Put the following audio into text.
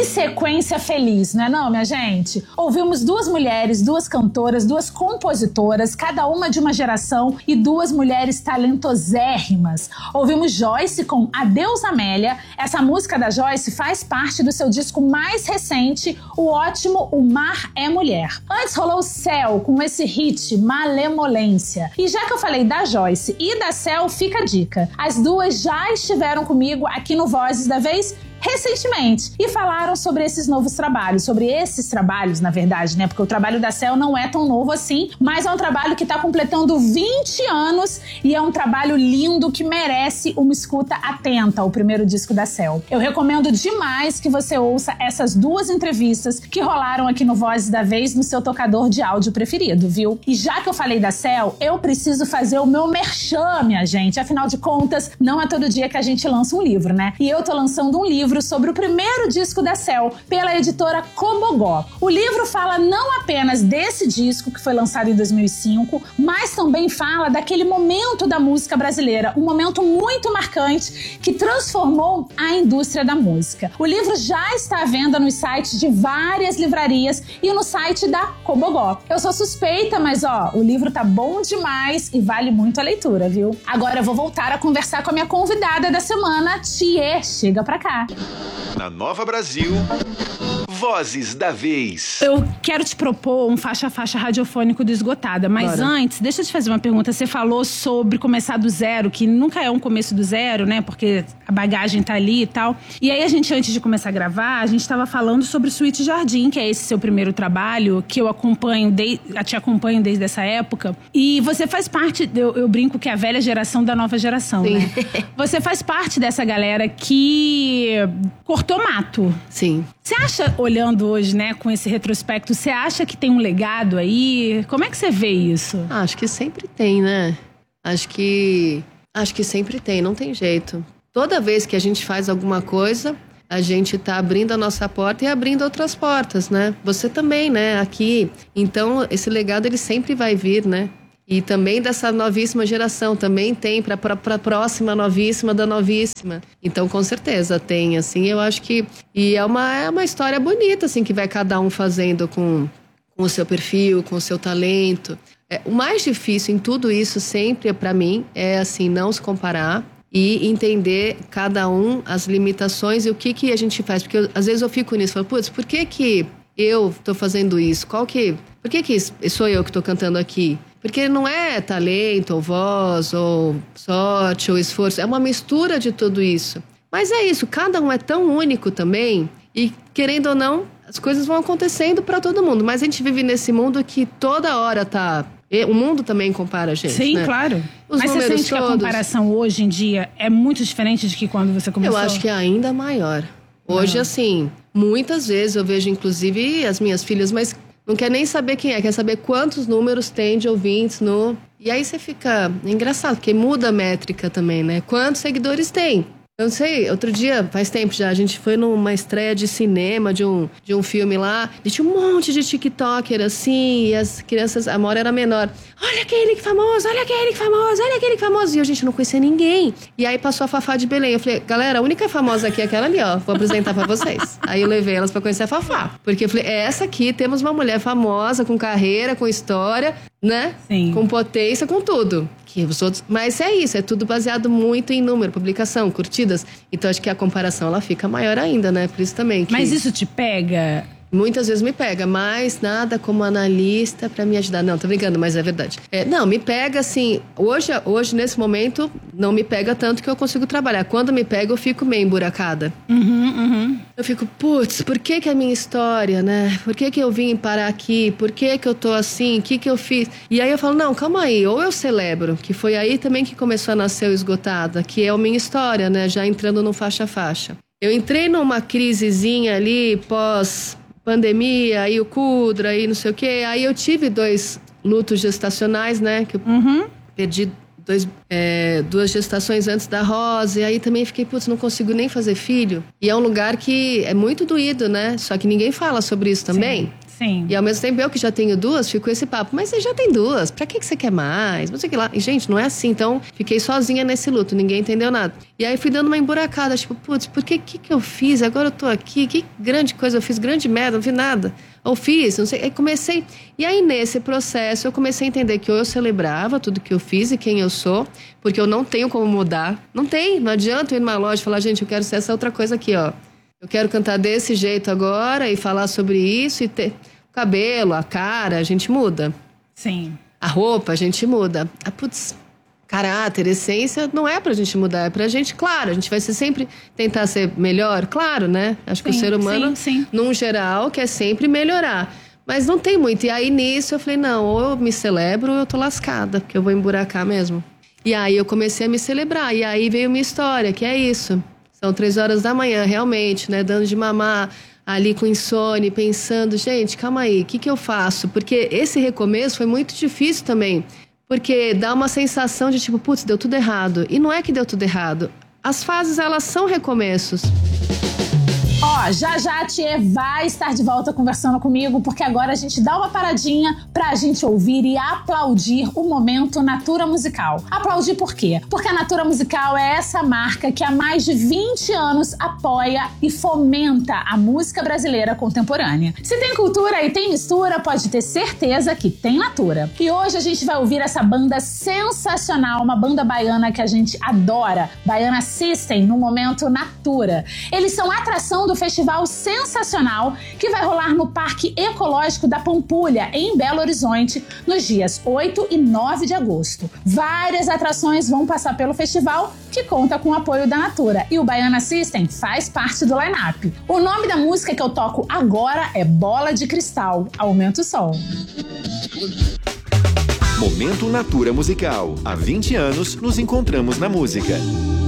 Que sequência feliz, não é não, minha gente? Ouvimos duas mulheres, duas cantoras, duas compositoras, cada uma de uma geração e duas mulheres talentosérrimas. Ouvimos Joyce com Adeus Amélia. Essa música da Joyce faz parte do seu disco mais recente, o ótimo O Mar é Mulher. Antes rolou Céu com esse hit Malemolência. E já que eu falei da Joyce e da Céu, fica a dica. As duas já estiveram comigo aqui no Vozes da Vez recentemente e falaram sobre esses novos trabalhos, sobre esses trabalhos, na verdade, né? Porque o trabalho da Céu não é tão novo assim, mas é um trabalho que tá completando 20 anos e é um trabalho lindo que merece uma escuta atenta, o primeiro disco da Céu. Eu recomendo demais que você ouça essas duas entrevistas que rolaram aqui no Vozes da Vez no seu tocador de áudio preferido, viu? E já que eu falei da Céu, eu preciso fazer o meu merchan, minha gente. Afinal de contas, não é todo dia que a gente lança um livro, né? E eu tô lançando um livro sobre o primeiro disco da Céu, pela editora Cobogó. O livro fala não apenas desse disco, que foi lançado em 2005, mas também fala daquele momento da música brasileira, um momento muito marcante que transformou a indústria da música. O livro já está à venda nos sites de várias livrarias e no site da Cobogó. Eu sou suspeita, mas o livro tá bom demais e vale muito a leitura, viu? Agora eu vou voltar a conversar com a minha convidada da semana, Thier. Chega pra cá. Na Nova Brasil, Vozes da Vez. Eu quero te propor um faixa-faixa radiofônico do Esgotada, mas antes, deixa eu te fazer uma pergunta. Você falou sobre começar do zero, que nunca é um começo do zero, né? Porque a bagagem tá ali e tal. E aí a gente, antes de começar a gravar, a gente tava falando sobre Suíte Jardim, que é esse seu primeiro trabalho, que eu te acompanho desde essa época. E você faz parte, eu brinco que é a velha geração da nova geração, Sim. né? Você faz parte dessa galera que cortou mato. Sim. Você acha, olhando hoje, né, com esse retrospecto, você acha que tem um legado aí? Como é que você vê isso? Acho que sempre tem, né? Acho que sempre tem, não tem jeito. Toda vez que a gente faz alguma coisa, a gente tá abrindo a nossa porta e abrindo outras portas, né? Você também, né? Aqui. Então, esse legado, ele sempre vai vir, né? E também dessa novíssima geração, também tem para a próxima novíssima da novíssima. Então, com certeza, tem, assim, eu acho que... E é uma história bonita, assim, que vai cada um fazendo com o seu perfil, com o seu talento. O mais difícil em tudo isso, sempre, para mim, é, assim, não se comparar e entender cada um, as limitações e o que a gente faz. Porque às vezes eu fico nisso, falo, putz, por que eu tô fazendo isso? Por que sou eu que tô cantando aqui? Porque não é talento, ou voz, ou sorte, ou esforço. É uma mistura de tudo isso. Mas é isso, cada um é tão único também. E, querendo ou não, as coisas vão acontecendo para todo mundo. Mas a gente vive nesse mundo que toda hora tá... O mundo também compara a gente, Sim, né? claro. Os Mas você números sente que a todos. comparação hoje em dia é muito diferente de que quando você começou? Eu acho que é ainda maior. Hoje, assim, muitas vezes eu vejo, inclusive, as minhas filhas, mas... Não quer nem saber quem é, quer saber quantos números tem de ouvintes no... E aí você fica... engraçado, porque muda a métrica também, né? Quantos seguidores tem? Eu não sei, outro dia, faz tempo já, a gente foi numa estreia de cinema, de um filme lá, e tinha um monte de tiktoker, assim, e as crianças, a Maura era menor. Olha aquele que famoso, olha aquele que famoso, olha aquele que famoso. E a gente não conhecia ninguém. E aí passou a Fafá de Belém. Eu falei, galera, a única famosa aqui é aquela ali, ó, vou apresentar pra vocês. Aí eu levei elas pra conhecer a Fafá. Porque eu falei, essa aqui, temos uma mulher famosa, com carreira, com história, né? Sim. Com potência, com tudo. Que os outros... Mas é isso, é tudo baseado muito em número, publicação, curtidas. Então acho que a comparação, ela fica maior ainda, né? Por isso também que... Mas isso te pega? Muitas vezes me pega, mas nada como analista pra me ajudar. Não, tô brincando, mas é verdade. Não, me pega assim, hoje, nesse momento, não me pega tanto que eu consigo trabalhar. Quando me pega, eu fico meio emburacada. Eu fico, putz, por que a minha história, né? Por que eu vim parar aqui? Por que eu tô assim? O que eu fiz? E aí eu falo, não, calma aí. Ou eu celebro, que foi aí também que começou a nascer o Esgotada, que é a minha história, né? Já entrando no faixa-faixa. Eu entrei numa crisezinha ali, pós-pandemia, aí o Kudra, aí não sei o quê. Aí eu tive 2 lutos gestacionais, né? Que eu perdi duas gestações antes da Rosa, e aí também fiquei, putz, não consigo nem fazer filho. E é um lugar que é muito doído, né? Só que ninguém fala sobre isso também. Sim. E ao mesmo tempo, eu que já tenho 2, fico com esse papo. Mas você já tem 2, pra que você quer mais? Não sei o que lá. E, gente, não é assim. Então, fiquei sozinha nesse luto, ninguém entendeu nada. E aí, fui dando uma emburacada, tipo, putz, por que eu fiz? Agora eu tô aqui, que grande coisa eu fiz, grande merda, não fiz nada. Ou fiz, não sei. Aí comecei. E aí, nesse processo, eu comecei a entender que eu celebrava tudo que eu fiz e quem eu sou, porque eu não tenho como mudar. Não adianta eu ir numa loja e falar, gente, eu quero ser essa outra coisa aqui, ó. Eu quero cantar desse jeito agora e falar sobre isso e ter o cabelo, a cara, a gente muda. Sim. A roupa, a gente muda. Caráter, essência, não é pra gente mudar, é pra gente, claro, a gente vai sempre tentar ser melhor, claro, né? Acho que o ser humano, num geral, quer sempre melhorar. Mas não tem muito. E aí, nisso, eu falei, não, ou eu me celebro ou eu tô lascada, porque eu vou emburacar mesmo. E aí, eu comecei a me celebrar. E aí, veio minha história, que é isso. São 3 horas da manhã, realmente, né? Dando de mamar, ali com insônia, pensando, gente, calma aí, o que eu faço? Porque esse recomeço foi muito difícil também. Porque dá uma sensação de tipo, putz, deu tudo errado. E não é que deu tudo errado. As fases, elas são recomeços. Já a Thier vai estar de volta conversando comigo, porque agora a gente dá uma paradinha pra gente ouvir e aplaudir o momento Natura Musical. Aplaudir por quê? Porque a Natura Musical é essa marca que há mais de 20 anos apoia e fomenta a música brasileira contemporânea. Se tem cultura e tem mistura, pode ter certeza que tem Natura. E hoje a gente vai ouvir essa banda sensacional, uma banda baiana que a gente adora, Baiana System, no momento Natura. Eles são a atração do festival sensacional que vai rolar no Parque Ecológico da Pampulha, em Belo Horizonte, nos dias 8 e 9 de agosto. Várias atrações vão passar pelo festival, que conta com o apoio da Natura, e o Baiana System faz parte do line-up. O nome da música que eu toco agora é Bola de Cristal. Aumenta o som. Momento Natura Musical. Há 20 anos nos encontramos na música.